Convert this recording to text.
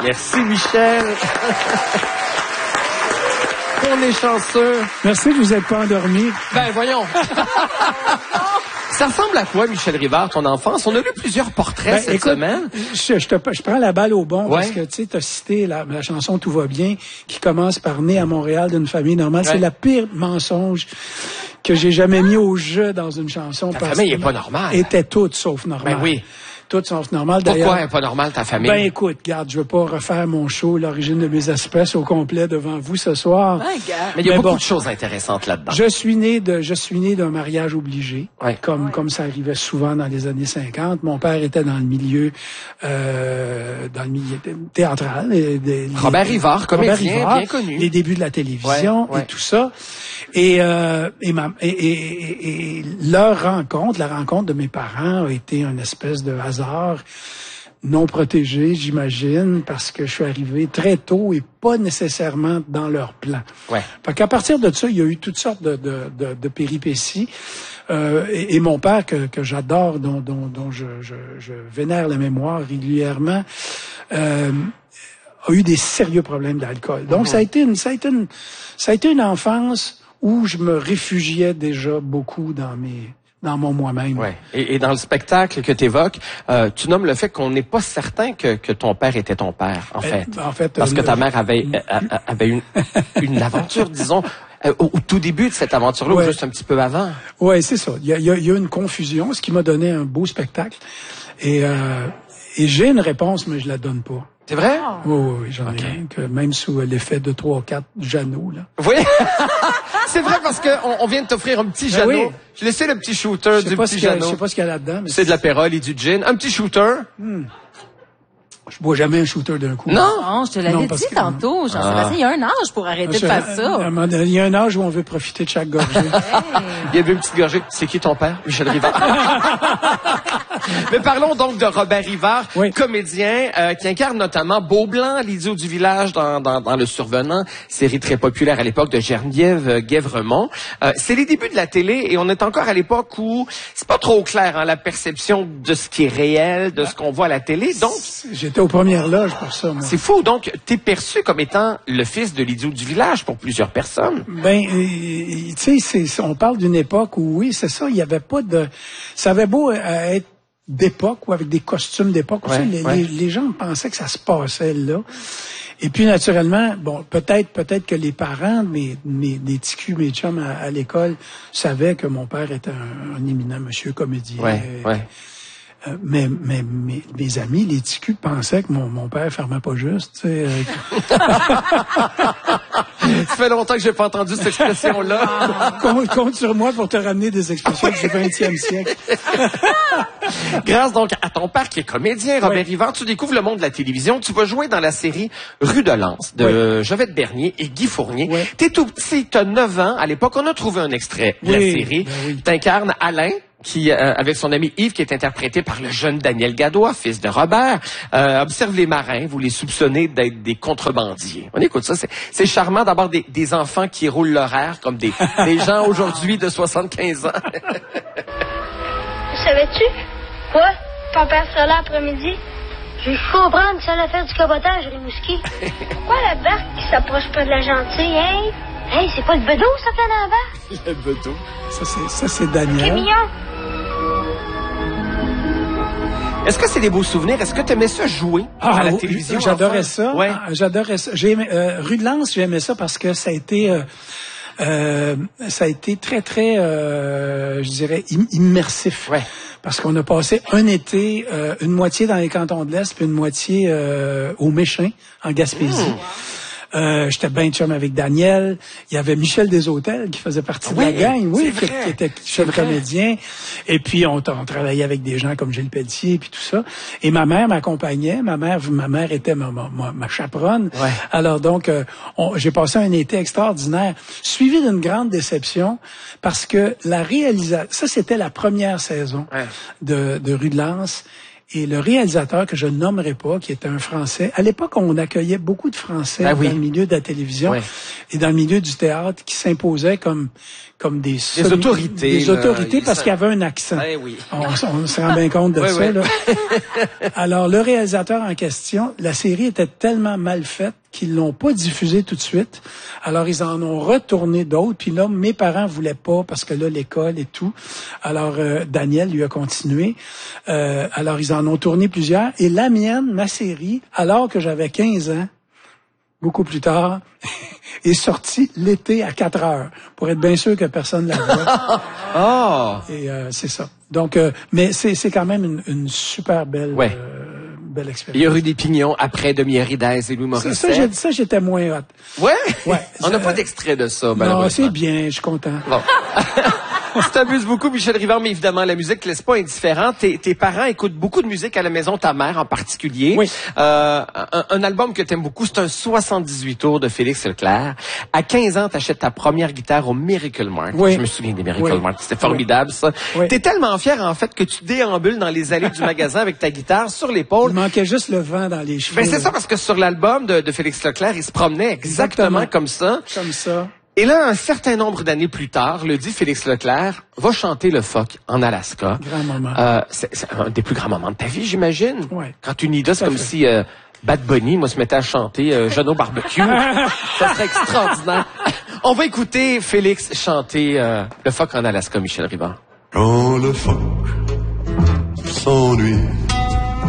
Merci, Michel. On est chanceux. Merci de vous être pas endormi. Ben, voyons. Ça ressemble à quoi, Michel Rivard, ton enfance? On a lu plusieurs portraits cette semaine. Je prends la balle au bon parce que tu sais, t'as cité la chanson Tout va bien qui commence par né à Montréal d'une famille normale. Ouais. C'est le pire mensonge que j'ai jamais mis au jeu dans une chanson. Ta famille est pas normale. Était toute sauf normale. Ben oui. Toutes sont normales. Pourquoi elle n'est pas normale, ta famille? Ben écoute, regarde, je veux pas refaire mon show, l'origine de mes espèces au complet devant vous ce soir. Mais il y a beaucoup de choses intéressantes là-dedans. Je suis né d'un mariage obligé, comme ça arrivait souvent dans les années 50. Mon père était dans le milieu théâtral. Robert Rivard, comédien, bien connu. Les débuts de la télévision et tout ça. Et leur rencontre, la rencontre de mes parents a été une espèce de hasard non protégé, j'imagine, parce que je suis arrivé très tôt et pas nécessairement dans leur plan. Ouais. Fait qu'à partir de ça, il y a eu toutes sortes de péripéties. Et mon père, que j'adore, dont je vénère la mémoire régulièrement, a eu des sérieux problèmes d'alcool. Donc, ça a été une enfance où je me réfugiais déjà beaucoup dans mon moi-même. Ouais. Et dans le spectacle que tu évoques, tu nommes le fait qu'on n'est pas certain que ton père était ton père, en fait. Parce que ta mère avait une aventure, disons, au tout début de cette aventure-là, ou juste un petit peu avant. Oui, c'est ça. Il y a une confusion, ce qui m'a donné un beau spectacle. Et j'ai une réponse, mais je la donne pas. C'est vrai? Oui, j'en ai un, que même sous l'effet de 3 ou 4 Jeannot, là. Oui. C'est vrai parce qu'on vient de t'offrir un petit Jeannot. Oui. J'ai laissé le petit shooter du petit Jeannot. Je sais pas ce qu'il y a là-dedans. C'est de l'apérole et du gin. Un petit shooter. Je bois jamais un shooter d'un coup. Non, je te l'avais dit tantôt, Jean-Sébastien. Il y a un âge pour arrêter de faire ça. Il y a un âge où on veut profiter de chaque gorgée. Il y avait une petite gorgée. C'est qui ton père? Michel Rivard. Mais parlons donc de Robert Rivard, comédien qui incarne notamment Beaublanc, l'idiot du village dans Le Survenant, série très populaire à l'époque de Geneviève Guèvremont. C'est les débuts de la télé et on est encore à l'époque où c'est pas trop clair la perception de ce qui est réel, de ce qu'on voit à la télé. Donc j'étais aux premières loges pour ça, moi. C'est fou. Donc, t'es perçu comme étant le fils de l'idiot du village pour plusieurs personnes. Ben, tu sais, on parle d'une époque où, oui, c'est ça, il y avait pas de... Ça avait beau être d'époque ou avec des costumes d'époque. Les gens pensaient que ça se passait là. Et puis, naturellement, bon, peut-être que les parents, mes petits culs, mes chums à l'école, savaient que mon père était un éminent monsieur comédien. Mais mes amis, les ticus, pensaient que mon père fermait pas juste, tu sais. Ça fait longtemps que j'ai pas entendu cette expression-là. Compte sur moi pour te ramener des expressions du 20e siècle. Grâce donc à ton père qui est comédien, Robert Rivard, tu découvres le monde de la télévision. Tu vas jouer dans la série Rue de Lens de Jovette Bernier et Guy Fournier. T'es tout petit, t'as 9 ans. À l'époque, on a trouvé un extrait de la série. T'incarnes Alain, qui, avec son ami Yves, qui est interprété par le jeune Daniel Gadois, fils de Robert, observe les marins, vous les soupçonnez d'être des contrebandiers. On écoute ça, c'est charmant d'avoir des enfants qui roulent leur air comme des gens aujourd'hui de 75 ans. Savais-tu? Quoi? Ton père sera là après-midi? J'ai comprendre que ça allait faire du cabotage, Rimouski. Pourquoi la barque qui s'approche pas de la gentille, hein? Hey, c'est pas le bedeau, ça, fait dans la barque? Le bedeau? Ça, c'est Daniel. C'est mignon. Est-ce que c'est des beaux souvenirs? Est-ce que tu aimais ça jouer à la télévision? J'adorais ça. J'adorais ça. Rue de Lens, j'aimais ça parce que ça a été très, très, je dirais, immersif. Parce qu'on a passé un été, une moitié dans les cantons de l'Est, puis une moitié au Méchin, en Gaspésie. J'étais bien chum avec Daniel. Il y avait Michel Deshôtels qui faisait partie de la gang, qui était chef comédien. Et puis, on travaillait avec des gens comme Gilles Pelletier et puis tout ça. Et ma mère m'accompagnait. Ma mère était ma chaperonne. Alors donc, j'ai passé un été extraordinaire, suivi d'une grande déception parce que la réalisation... Ça, c'était la première saison de Rue de Lens. Et le réalisateur, que je ne nommerai pas, qui était un Français, à l'époque, on accueillait beaucoup de Français dans le milieu de la télévision et dans le milieu du théâtre qui s'imposaient comme des autorités. Des autorités parce qu'il y avait un accent. On se rend bien compte de ça. Là. Alors, le réalisateur en question, la série était tellement mal faite qu'ils l'ont pas diffusée tout de suite. Alors, ils en ont retourné d'autres. Puis là, mes parents voulaient pas parce que là, l'école et tout. Alors, Daniel lui a continué. Alors, ils en ont tourné plusieurs. Et la mienne, ma série, alors que j'avais 15 ans, beaucoup plus tard, est sortie l'été à 4 heures, pour être bien sûr que personne ne la voit. Et c'est ça. Donc, mais c'est quand même une super belle... belle expérience. Il y a eu des pignons après Demi-Heure Ridaise et Louis Morissette. Ça, j'étais moins hot. Ouais? On n'a pas d'extrait de ça, non, c'est bien, je suis content. Bon. Tu t'amuses beaucoup, Michel Rivard, mais évidemment, la musique te laisse pas indifférent. Tes parents écoutent beaucoup de musique à la maison, ta mère en particulier. Oui. Un album que t'aimes beaucoup, c'est un 78 tours de Félix Leclerc. À 15 ans, t'achètes ta première guitare au Miracle Mart. Oui. Je me souviens des Miracle Mart. C'était formidable, ça. Oui. T'es tellement fier, en fait, que tu déambules dans les allées du magasin avec ta guitare sur l'épaule. Il manquait juste le vent dans les cheveux. Ben, c'est ça, parce que sur l'album de Félix Leclerc, il se promenait exactement comme ça. Comme ça. Et là, un certain nombre d'années plus tard, le dit Félix Leclerc, va chanter le phoque en Alaska. Grand moment. C'est un des plus grands moments de ta vie, j'imagine. Ouais. Quand tu nidas, c'est comme si Bad Bunny, moi, se mettait à chanter Jeannot Barbecue. Ça serait extraordinaire. On va écouter Félix chanter le phoque en Alaska, Michel Rivard. Quand le phoque s'ennuie